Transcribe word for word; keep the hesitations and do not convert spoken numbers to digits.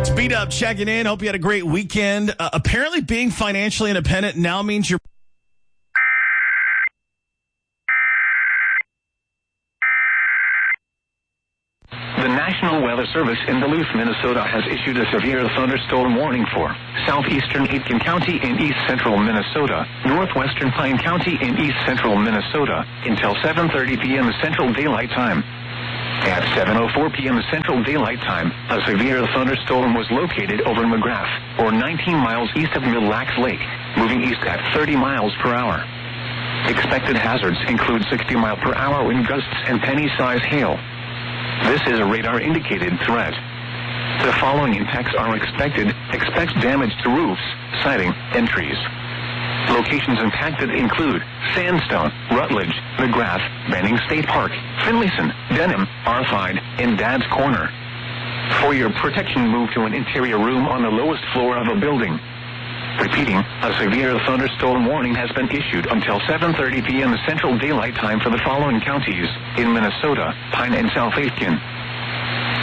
Beat Up checking in. Hope you had a great weekend. Uh, apparently being financially independent now means you're... The National Weather Service in Duluth, Minnesota has issued a severe thunderstorm warning for southeastern Aitkin County in east central Minnesota, northwestern Pine County in east central Minnesota until seven thirty p.m. Central Daylight Time. At seven oh four p.m. Central Daylight Time, a severe thunderstorm was located over McGrath, or nineteen miles east of Mille Lacs Lake, moving east at thirty miles per hour. Expected hazards include sixty mile per hour wind gusts and penny-sized hail. This is a radar-indicated threat. The following impacts are expected. Expect damage to roofs, siding, and trees. Locations impacted include Sandstone, Rutledge, McGrath, Benning State Park, Finlayson, Denham, Arthide, and Dad's Corner. For your protection, move to an interior room on the lowest floor of a building. Repeating, a severe thunderstorm warning has been issued until seven thirty p.m. Central Daylight Time for the following counties in Minnesota: Pine and South Aitkin,